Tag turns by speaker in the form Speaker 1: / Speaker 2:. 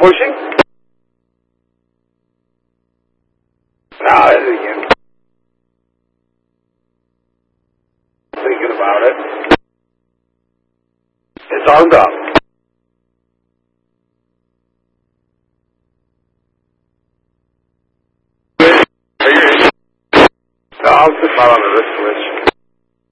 Speaker 1: pushing? Now, it again. Thinking about it. It's armed up. No, I'll put that on the wrist switch.